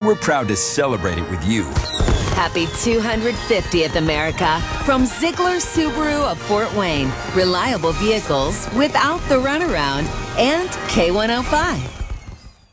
we're proud to celebrate it with you. Happy 250th, America, from Ziegler Subaru of Fort Wayne. Reliable vehicles without the runaround, and K105.